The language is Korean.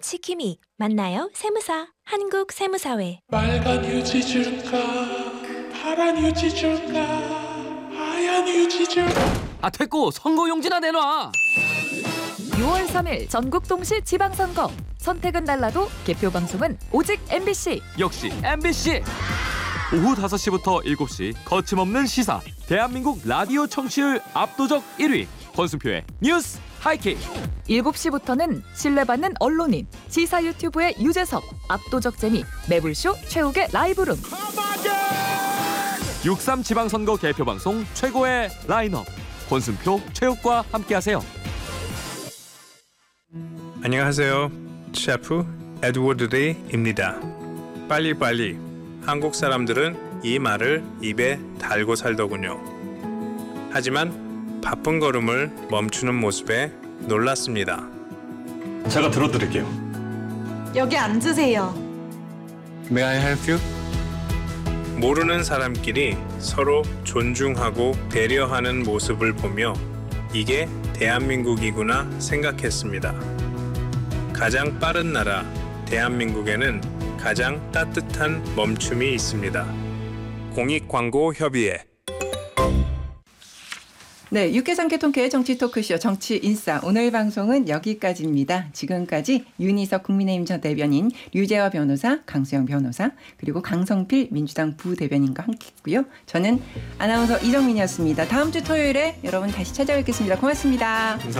지킴이. 만나요 세무사. 한국세무사회. 빨간 휴지 줄까 파란 휴지 줄까 하얀 휴지 줄까. 됐고 선거용지나 내놔. 6월 3일 전국 동시 지방선거. 선택은 달라도 개표 방송은 오직 MBC. 역시 MBC. 오후 5시부터 7시 거침없는 시사. 대한민국 라디오 청취율 압도적 1위. 권순표의 뉴스 하이킥. 7시부터는 신뢰받는 언론인 시사 유튜브의 유재석. 압도적 재미 매불쇼 최욱의 라이브룸. 6.3 지방선거 개표방송 최고의 라인업. 권순표, 최욱과 함께하세요. 안녕하세요. 셰프 에드워드 데이입니다. 빨리빨리. 한국 사람들은 이 말을 입에 달고 살더군요. 하지만 바쁜 걸음을 멈추는 모습에 놀랐습니다. 제가 들어드릴게요. 여기 앉으세요. May I help you? 모르는 사람끼리 서로 존중하고 배려하는 모습을 보며 이게 대한민국이구나 생각했습니다. 가장 빠른 나라 대한민국에는 가장 따뜻한 멈춤이 있습니다. 공익광고협의회. 네, 육개상계통계 정치 토크쇼 정치인싸. 오늘 방송은 여기까지입니다. 지금까지 윤희석 국민의힘 전 대변인, 류재화 변호사, 강수영 변호사, 그리고 강성필 민주당 부대변인과 함께했고요. 저는 아나운서 이정민이었습니다. 다음 주 토요일에 여러분 다시 찾아뵙겠습니다. 고맙습니다.